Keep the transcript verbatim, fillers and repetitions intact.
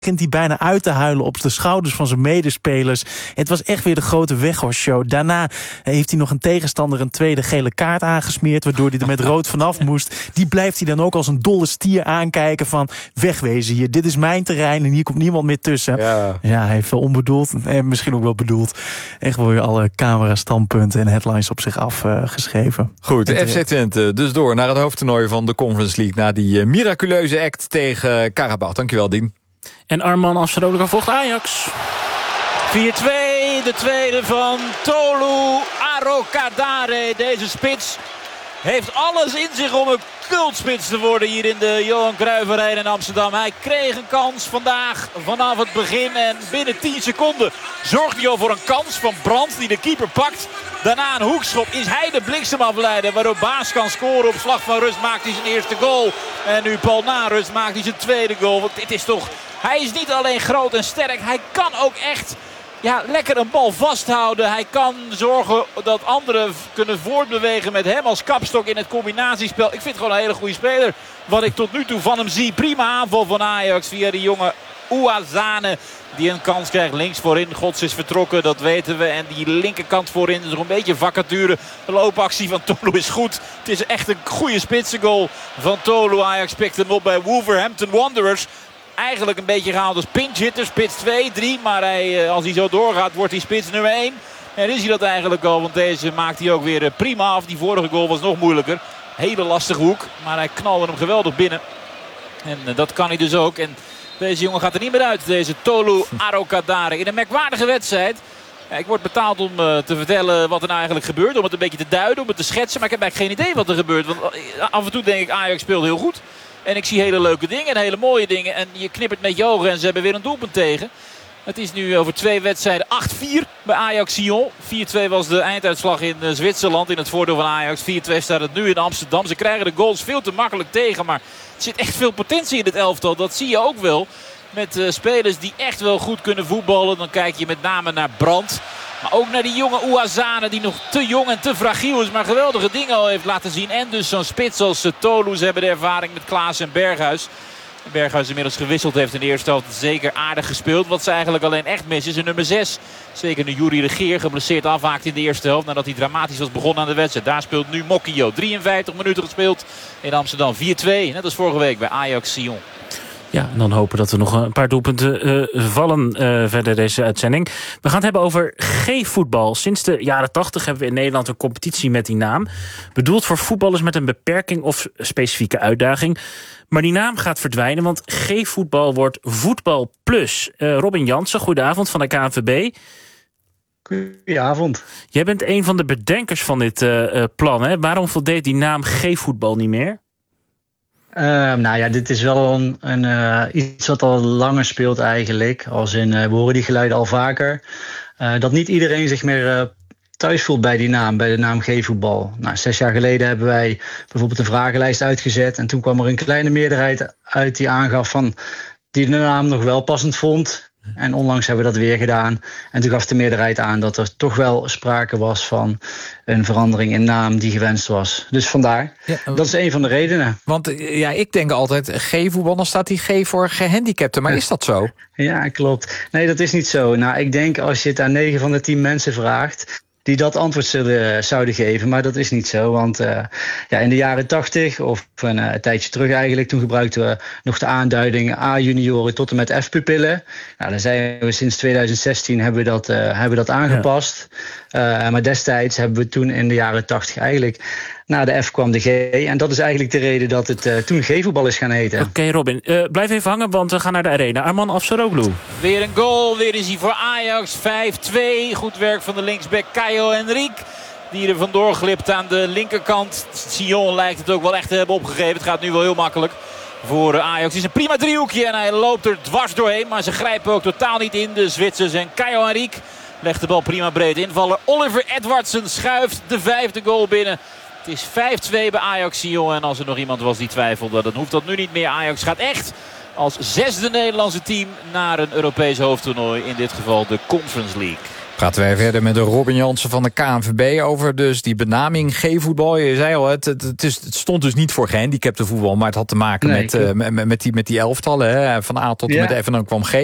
begint hij bijna uit te huilen op de schouders van zijn medespelers. Het was echt weer de grote Weghorst-show. Daarna heeft hij nog een tegenstander een tweede gele kaart aangesmeerd, waardoor hij er met rood vanaf moest. Die blijft hij dan ook als een dolle stier aankijken van wegwezen hier. Dit is mijn terrein en hier komt niemand meer tussen. Ja, ja hij heeft wel onbedoeld en misschien ook wel bedoeld. Echt wel weer alle camera-standpunten en headlines op zich afgeschreven. Uh, Goed, de F C Twente dus door naar het hoofdtoernooi van de Conference League na die uh, miraculeuze act tegen Karabach. Dankjewel, Dien. En Arman Afsaroglu volgt Ajax. vier twee, de tweede van Tolu Arokadare. Deze spits heeft alles in zich om een cultspits te worden hier in de Johan Cruijff Arena in Amsterdam. Hij kreeg een kans vandaag vanaf het begin en binnen tien seconden zorgt hij al voor een kans van Brandt die de keeper pakt. Daarna een hoekschop is hij de bliksemafleider waardoor Baas kan scoren. Op slag van rust maakt hij zijn eerste goal. En nu Paul na rust maakt hij zijn tweede goal. Want dit is toch... Hij is niet alleen groot en sterk. Hij kan ook echt ja, lekker een bal vasthouden. Hij kan zorgen dat anderen kunnen voortbewegen met hem als kapstok in het combinatiespel. Ik vind het gewoon een hele goede speler. Wat ik tot nu toe van hem zie. Prima aanval van Ajax via die jonge Ouazzane. Die een kans krijgt links voorin. Gods is vertrokken, dat weten we. En die linkerkant voorin is nog een beetje vacature. De loopactie van Tolu is goed. Het is echt een goede spitsengoal van Tolu. Ajax pikt hem op bij Wolverhampton Wanderers. Eigenlijk een beetje gehaald als pinch hitter. Spits twee, drie. Maar hij, als hij zo doorgaat wordt hij spits nummer één. En is hij dat eigenlijk al. Want deze maakt hij ook weer prima af. Die vorige goal was nog moeilijker. Hele lastige hoek. Maar hij knalde hem geweldig binnen. En dat kan hij dus ook. En deze jongen gaat er niet meer uit. Deze Tolu Arokadare. In een merkwaardige wedstrijd. Ja, ik word betaald om uh, te vertellen wat er nou eigenlijk gebeurt. Om het een beetje te duiden, om het te schetsen. Maar ik heb eigenlijk geen idee wat er gebeurt. Want af en toe denk ik Ajax speelt heel goed. En ik zie hele leuke dingen en hele mooie dingen. En je knippert met je ogen en ze hebben weer een doelpunt tegen. Het is nu over twee wedstrijden acht vier bij Ajax-Sion. vier twee was de einduitslag in Zwitserland in het voordeel van Ajax. vier twee staat het nu in Amsterdam. Ze krijgen de goals veel te makkelijk tegen. Maar er zit echt veel potentie in dit elftal. Dat zie je ook wel. Met uh, spelers die echt wel goed kunnen voetballen. Dan kijk je met name naar Brandt. Maar ook naar die jonge Ouazzane die nog te jong en te fragiel is. Maar geweldige dingen al heeft laten zien. En dus zo'n spits als uh, Tolu. Ze hebben de ervaring met Klaas en Berghuis. Berghuis inmiddels gewisseld heeft in de eerste helft. Zeker aardig gespeeld. Wat ze eigenlijk alleen echt missen is een nummer zes. Zeker nu Yuri Regeer geblesseerd afhaakt in de eerste helft. Nadat hij dramatisch was begonnen aan de wedstrijd. Daar speelt nu Mokio. drieënvijftig minuten gespeeld in Amsterdam. vier twee. Net als vorige week bij Ajax-Sion. Ja, en dan hopen dat er nog een paar doelpunten uh, vallen uh, verder deze uitzending. We gaan het hebben over G-voetbal. Sinds de jaren tachtig hebben we in Nederland een competitie met die naam. Bedoeld voor voetballers met een beperking of specifieke uitdaging. Maar die naam gaat verdwijnen, want G-voetbal wordt Voetbal Plus. Uh, Robin Jansen, goedenavond van de K N V B. Goedenavond. Jij bent een van de bedenkers van dit uh, uh, plan. Hè? Waarom voldeed die naam G-voetbal niet meer? Uh, nou ja, dit is wel een, een, uh, iets wat al langer speelt eigenlijk. Als in, uh, we horen die geluiden al vaker. Uh, dat niet iedereen zich meer uh, thuis voelt bij die naam, bij de naam G-voetbal. Nou, zes jaar geleden hebben wij bijvoorbeeld een vragenlijst uitgezet. En toen kwam er een kleine meerderheid uit die aangaf van die de naam nog wel passend vond. En onlangs hebben we dat weer gedaan. En toen gaf de meerderheid aan dat er toch wel sprake was van een verandering in naam die gewenst was. Dus vandaar. Ja, dat is een van de redenen. Want ja, ik denk altijd G-voetbal, dan staat die G voor gehandicapten. Maar is dat zo? Ja, klopt. Nee, dat is niet zo. Nou, ik denk als je het aan negen van de tien mensen vraagt die dat antwoord zullen, zouden geven. Maar dat is niet zo, want uh, ja, in de jaren tachtig, of een, uh, een tijdje terug eigenlijk, toen gebruikten we nog de aanduiding A-junioren tot en met F-pupillen. Nou, dan zijn we sinds twintig zestien hebben we dat, uh, hebben we dat aangepast. Ja. Uh, maar destijds hebben we toen in de jaren tachtig eigenlijk, na de F kwam de G. En dat is eigenlijk de reden dat het uh, toen G-voetbal is gaan heten. Oké, okay, Robin. Uh, blijf even hangen, want we gaan naar de arena. Arman Afsaroglu. Weer een goal. Weer is hij voor Ajax. vijf twee. Goed werk van de linksback Caio Henrique. Die er vandoor glipt aan de linkerkant. Sion lijkt het ook wel echt te hebben opgegeven. Het gaat nu wel heel makkelijk voor Ajax. Het is een prima driehoekje en hij loopt er dwars doorheen. Maar ze grijpen ook totaal niet in. De Zwitsers en Caio Henrique legt de bal prima breed invallen. Oliver Edwardsen schuift de vijfde goal binnen. Het is vijf twee bij Ajax-Sion. En als er nog iemand was die twijfelde, dan hoeft dat nu niet meer. Ajax gaat echt als zesde Nederlandse team naar een Europees hoofdtoernooi. In dit geval de Conference League. Praten wij verder met de Robin Jansen van de K N V B over dus die benaming G-voetbal. Je zei al, het, het, het, is, het stond dus niet voor gehandicapte voetbal, maar het had te maken nee, met, uh, met, met, die, met die elftallen. Hè, van A tot en ja. met F en dan kwam G.